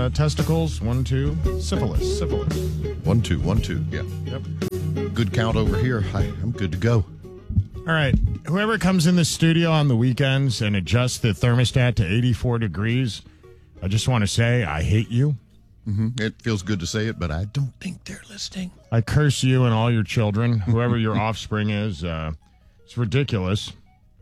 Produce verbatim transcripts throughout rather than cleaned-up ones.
uh, testicles. One, two. Syphilis. Syphilis. One, two, one, two. Yeah. Yep. Good count over here. I, I'm good to go. All right. Whoever comes in the studio on the weekends and adjusts the thermostat to eighty-four degrees, I just want to say I hate you. Mm-hmm. It feels good to say it, but I don't think they're listening. I curse you and all your children, whoever your offspring is. Uh, it's ridiculous.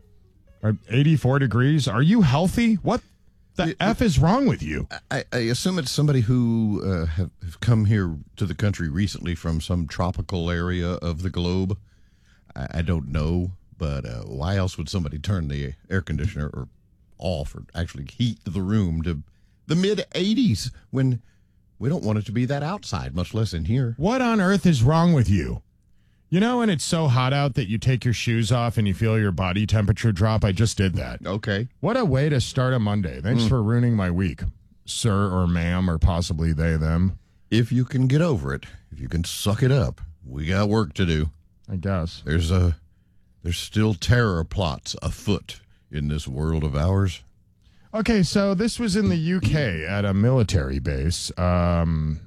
Are eighty-four degrees? Are you healthy? What the it, F is wrong with you? I, I assume it's somebody who uh, have, have come here to the country recently from some tropical area of the globe. I, I don't know, but uh, why else would somebody turn the air conditioner or off or actually heat the room to the mid eighties when we don't want it to be that outside, much less in here? What on earth is wrong with you? You know when it's so hot out that you take your shoes off and you feel your body temperature drop? I just did that. Okay. What a way to start a Monday. Thanks mm. for ruining my week, sir or ma'am, or possibly they, them. If you can get over it, if you can suck it up, we got work to do. I guess. There's a, there's still terror plots afoot in this world of ours. Okay, so this was in the U K at a military base. Um,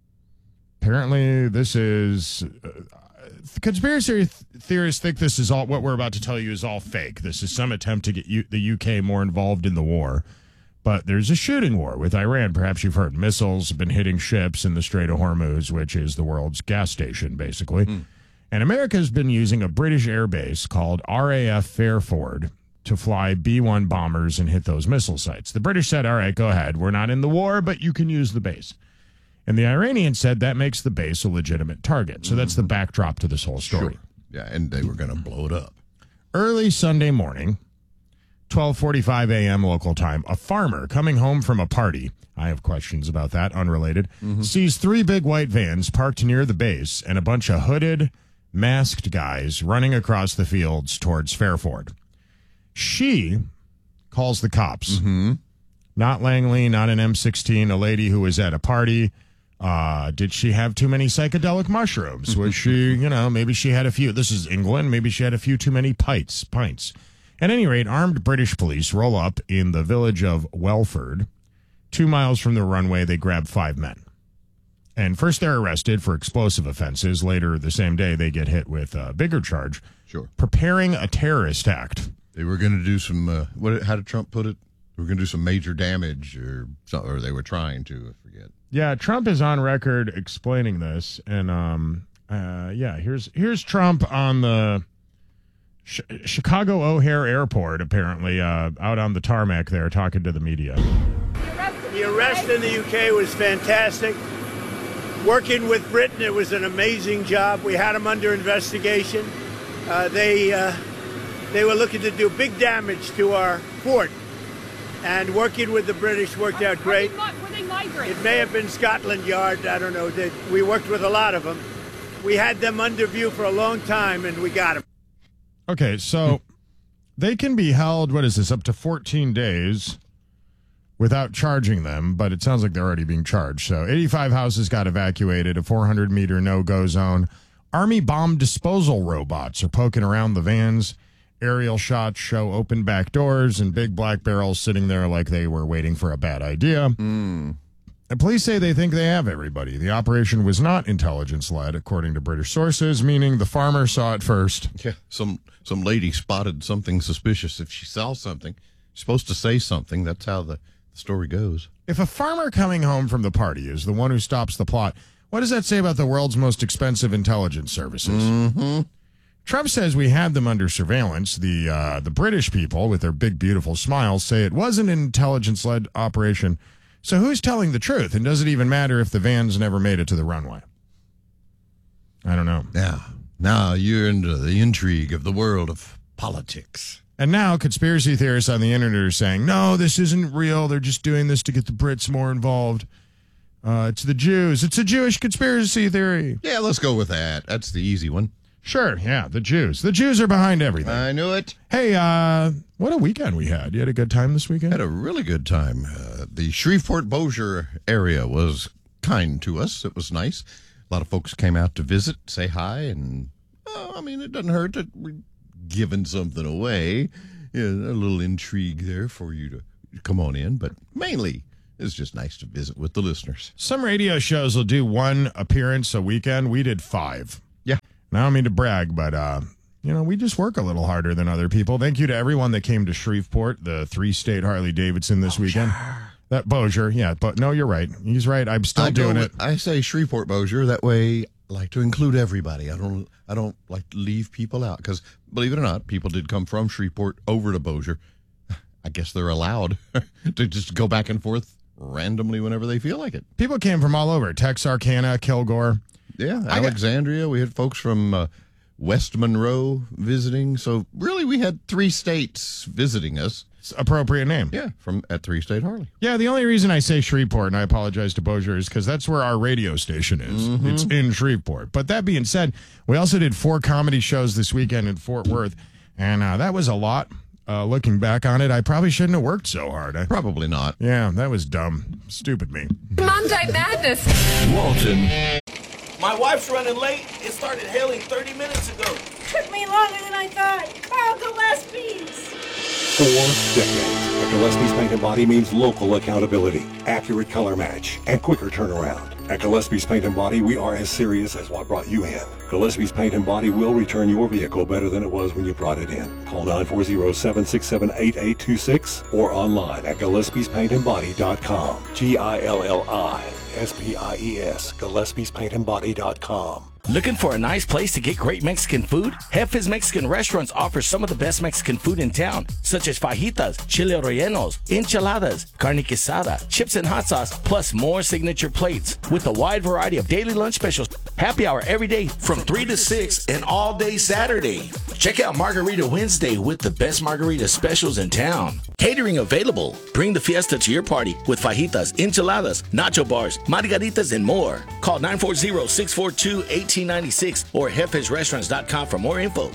apparently, this is... Uh, conspiracy th- theorists think this is all, what we're about to tell you is all fake. This is some attempt to get U- the U K more involved in the war. But there's a shooting war with Iran. Perhaps you've heard missiles have been hitting ships in the Strait of Hormuz, which is the world's gas station, basically. Mm. And America's been using a British air base called R A F Fairford to fly B one bombers and hit those missile sites. The British said, all right, go ahead. We're not in the war, but you can use the base. And the Iranians said that makes the base a legitimate target. So that's the backdrop to this whole story. Sure. Yeah, and they were going to blow it up. Early Sunday morning, twelve forty-five a.m. local time, a farmer coming home from a party, I have questions about that, unrelated, mm-hmm. sees three big white vans parked near the base and a bunch of hooded, masked guys running across the fields towards Fairford. She calls the cops. Mm-hmm. Not Langley, not an M sixteen, a lady who was at a party. Uh, did she have too many psychedelic mushrooms? Was she, you know, maybe she had a few. This is England. Maybe she had a few too many pints. pints. At any rate, armed British police roll up in the village of Welford. Two miles from the runway, they grab five men. And first they're arrested for explosive offenses. Later the same day, they get hit with a bigger charge. Sure. Preparing a terrorist act. They were going to do some, uh, what? How did Trump put it? They were going to do some major damage, or or they were trying to, I forget. Yeah, Trump is on record explaining this, and um, uh, yeah, here's here's Trump on the Ch- Chicago O'Hare Airport, apparently uh, out on the tarmac there, talking to the media. The arrest in the U K was fantastic. Working with Britain, it was an amazing job. We had them under investigation. Uh, they uh, they were looking to do big damage to our fort. And working with the British worked out great. Were they migrants? It may have been Scotland Yard. I don't know. They, we worked with a lot of them. We had them under view for a long time, and we got them. Okay, so they can be held, what is this, up to fourteen days without charging them, but it sounds like they're already being charged. So eighty-five houses got evacuated, a four hundred meter no-go zone. Army bomb disposal robots are poking around the vans. Aerial shots show open back doors and big black barrels sitting there like they were waiting for a bad idea. Mm. And police say they think they have everybody. The operation was not intelligence-led, according to British sources, meaning the farmer saw it first. Yeah, some some lady spotted something suspicious. If she saw something, she's supposed to say something. That's how the story goes. If a farmer coming home from the party is the one who stops the plot, what does that say about the world's most expensive intelligence services? Mm-hmm. Trump says we had them under surveillance. The uh, the British people, with their big, beautiful smiles, say it wasn't an intelligence-led operation. So who's telling the truth? And does it even matter if the vans never made it to the runway? I don't know. Now, now you're into the intrigue of the world of politics. And now conspiracy theorists on the internet are saying, no, this isn't real. They're just doing this to get the Brits more involved. Uh, it's the Jews. It's a Jewish conspiracy theory. Yeah, let's go with that. That's the easy one. Sure, yeah, the Jews. The Jews are behind everything. I knew it. Hey, uh, what a weekend we had. You had a good time this weekend? Had a really good time. Uh, the Shreveport-Bossier area was kind to us. It was nice. A lot of folks came out to visit, say hi, and, oh, I mean, it doesn't hurt that we're giving something away. Yeah, a little intrigue there for you to come on in, but mainly it's just nice to visit with the listeners. Some radio shows will do one appearance a weekend. We did five. Yeah. Now, I don't mean to brag, but, uh, you know, we just work a little harder than other people. Thank you to everyone that came to Shreveport, the three-state Harley-Davidson this weekend. That Bossier, yeah. But no, you're right. He's right. I'm still I doing go, it. I say Shreveport Bossier. That way, I like to include everybody. I don't. I don't like to leave people out because, believe it or not, people did come from Shreveport over to Bossier. I guess they're allowed to just go back and forth randomly whenever they feel like it. People came from all over: Texarkana, Kilgore. Yeah, I Alexandria. Got, we had folks from uh, West Monroe visiting. So really, we had three states visiting us. It's appropriate name. Yeah, from at Three State Harley. Yeah, the only reason I say Shreveport, and I apologize to Bossier, is because that's where our radio station is. Mm-hmm. It's in Shreveport. But that being said, we also did four comedy shows this weekend in Fort Worth, and uh, that was a lot. Uh, looking back on it, I probably shouldn't have worked so hard. I, Probably not. Yeah, that was dumb. Stupid me. Monday Madness. Walton. My wife's running late. It started hailing thirty minutes ago. Took me longer than I thought. Carl Gillespie's. Four decades. At Gillespie's Paint and Body means local accountability, accurate color match, and quicker turnaround. At Gillespie's Paint and Body, we are as serious as what brought you in. Gillespie's Paint and Body will return your vehicle better than it was when you brought it in. Call nine four zero, seven six seven, eight eight two six or online at Gillespies Paint and Body dot com. G I L L I S P I E S, Gillespies Paint and Body dot com. Looking for a nice place to get great Mexican food? Jefe's Mexican Restaurants offers some of the best Mexican food in town, such as fajitas, chile rellenos, enchiladas, carne quesada, chips and hot sauce, plus more signature plates. With a wide variety of daily lunch specials, happy hour every day from three to six and all day Saturday. Check out Margarita Wednesday with the best margarita specials in town. Catering available. Bring the fiesta to your party with fajitas, enchiladas, nacho bars, margaritas, and more. Call nine four zero, six four two, one eight nine six or jefes restaurants dot com for more info.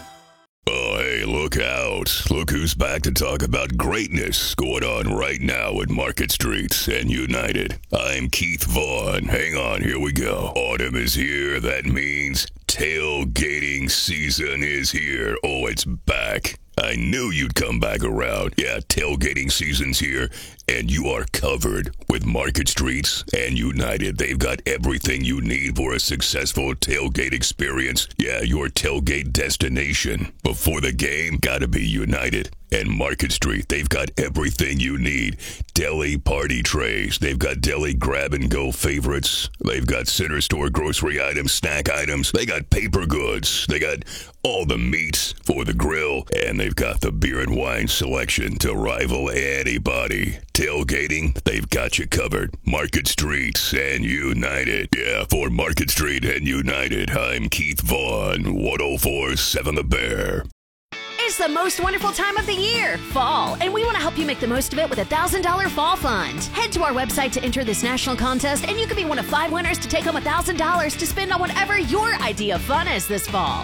Oh, hey, look out. Look who's back to talk about greatness going on right now at Market Street and United. I'm Keith Vaughn. Hang on, here we go. Autumn is here. That means tailgating season is here. Oh, it's back. I knew you'd come back around. Yeah, tailgating season's here, and you are covered with Market Streets and United. They've got everything you need for a successful tailgate experience. Yeah, your tailgate destination. Before the game, gotta be United. And Market Street, they've got everything you need. Deli party trays. They've got deli grab-and-go favorites. They've got center store grocery items, snack items. They got paper goods. They got all the meats for the grill. And they've got the beer and wine selection to rival anybody. Tailgating, they've got you covered. Market Street and United. Yeah, for Market Street and United, I'm Keith Vaughn, one oh four point seven The Bear. It's the most wonderful time of the year, fall, and we want to help you make the most of it with a one thousand dollars Fall Fund. Head to our website to enter this national contest, and you could be one of five winners to take home one thousand dollars to spend on whatever your idea of fun is this fall.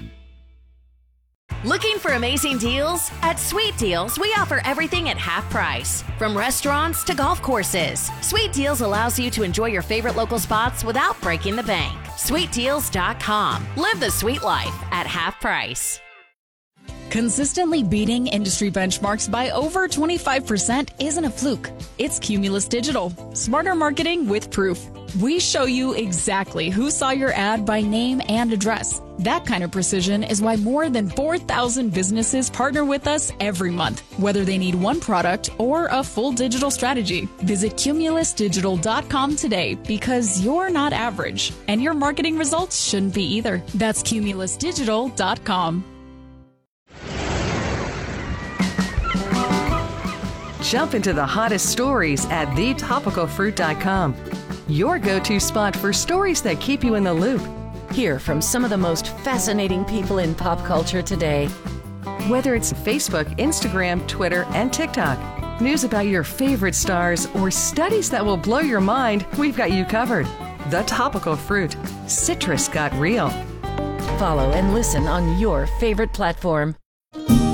Looking for amazing deals? At Sweet Deals, we offer everything at half price. From restaurants to golf courses, Sweet Deals allows you to enjoy your favorite local spots without breaking the bank. sweet deals dot com. Live the sweet life at half price. Consistently beating industry benchmarks by over twenty-five percent isn't a fluke. It's Cumulus Digital. Smarter marketing with proof. We show you exactly who saw your ad by name and address. That kind of precision is why more than four thousand businesses partner with us every month, whether they need one product or a full digital strategy. Visit cumulus digital dot com today because you're not average, and your marketing results shouldn't be either. That's cumulus digital dot com. Jump into the hottest stories at the topical fruit dot com. Your go-to spot for stories that keep you in the loop. Hear from some of the most fascinating people in pop culture today. Whether it's Facebook, Instagram, Twitter, and TikTok, news about your favorite stars, or studies that will blow your mind, we've got you covered. The Topical Fruit. Citrus got real. Follow and listen on your favorite platform.